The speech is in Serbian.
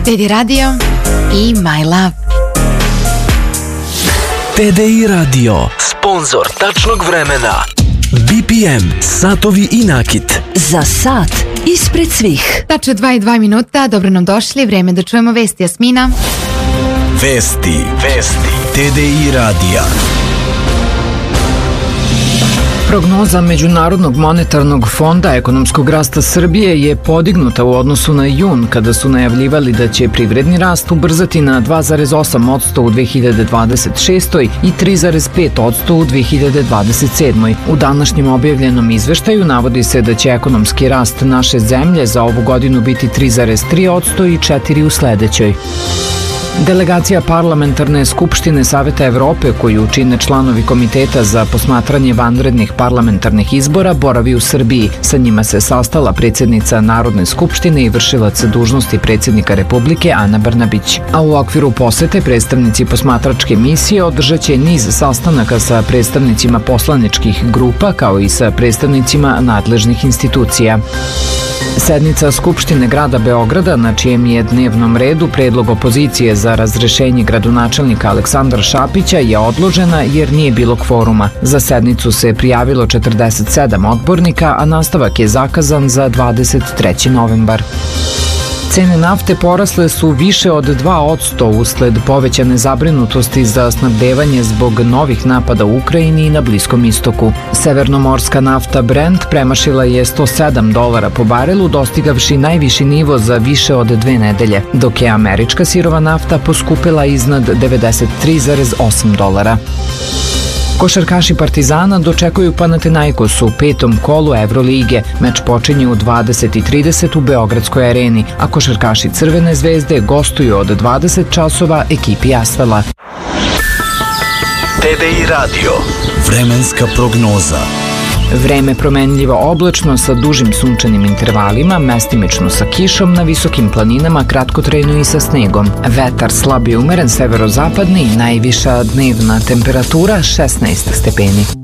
TDI Radio i My Love. TDI Radio, sponzor tačnog vremena. BPM, satovi i nakit. Za sat ispred svih. Tačno 2 minuta, dobro nam došli, vreme da čujemo vesti. Jasmina. Vesti TDI Radija. Prognoza Međunarodnog monetarnog fonda ekonomskog rasta Srbije je podignuta u odnosu na jun, kada su najavljivali da će privredni rast ubrzati na 2,8% u 2026. i 3,5% u 2027. U današnjem objavljenom izveštaju navodi se da će ekonomski rast naše zemlje za ovu godinu biti 3,3% i 4% u sledećoj. Delegacija Parlamentarne skupštine Saveta Evrope, koju čine članovi Komiteta za posmatranje vanrednih parlamentarnih izbora, boravi u Srbiji. Sa njima se sastala predsjednica Narodne skupštine i vršilac dužnosti predsjednika Republike Ana Brnabić. A u okviru posete predstavnici posmatračke misije održat će niz sastanaka sa predstavnicima poslaničkih grupa, kao i sa predstavnicima nadležnih institucija. Sednica Skupštine grada Beograda, na čijem je dnevnom redu predlog opozicije za razrešenje gradonačelnika Aleksandra Šapića, je odložena jer nije bilo kvoruma. Za sednicu se prijavilo 47 odbornika, a nastavak je zakazan za 23. novembar. Cene nafte porasle su više od 2% usled povećane zabrinutosti za snabdevanje zbog novih napada u Ukrajini i na Bliskom istoku. Severnomorska nafta Brent premašila je $107 po barelu, dostigavši najviši nivo za više od 2 nedelje, dok je američka sirova nafta poskupila iznad $93,8. Košarkaši Partizana dočekuju Panathinaikos u 5. kolu Evrolige. Meč počinje u 20:30 u Beogradskoj areni, a košarkaši Crvene zvezde gostuju od 20 časova ekipi Asvela. TDI Radio, vremenska prognoza. Vreme promenljivo oblačno sa dužim sunčanim intervalima, mestimično sa kišom, na visokim planinama kratkotrajno i sa snegom. Vetar slab i umeren severozapadni, najviša dnevna temperatura 16 stepeni.